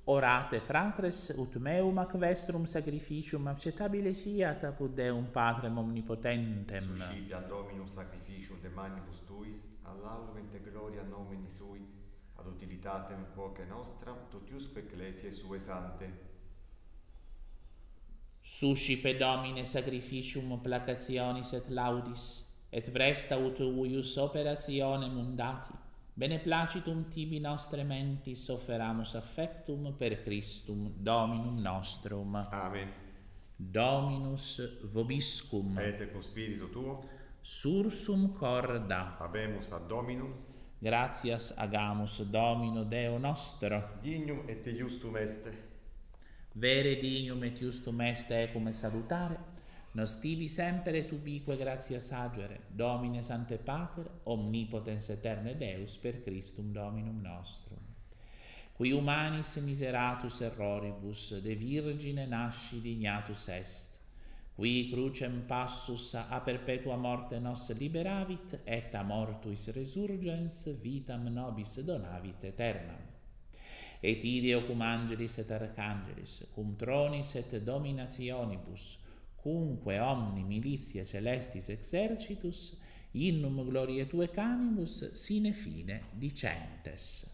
Orate fratres ut meum ac vestrum sacrificium acceptabile fiat apud Deum Patrem omnipotentem. Suscipiat Dominum sacrificium de manibus tuis, ad laudem et gloria nomini sui, ad utilitatem quoque nostram, totiusque ecclesiae sue sante. Suscipe Domine sacrificium placationis et laudis, et presta ut uius operationem undati, beneplacitum tibi nostre mentis offeramus affectum per Christum Dominum nostrum. Amen. Dominus vobiscum. Et cum spiritu tuo, Sursum corda. habemus ad Dominum, Gratias agamus Domino Deo nostro. dignum et iustum est. Vere dignum et iustum est ecum salutare, nos tibi semper et ubique gratias agere, Domine Sancte Pater, omnipotens aeterne Deus, per Christum Dominum nostrum. Qui humanis miseratus erroribus de Virgine nasci dignatus est, qui crucem passus a perpetua morte nos liberavit, et a mortuis resurgens vitam nobis donavit aeternam. Et ideo cum angelis et archangelis, cum tronis et dominationibus, cumque omni militia celestis exercitus, innum gloriae tue canibus sine fine dicentes.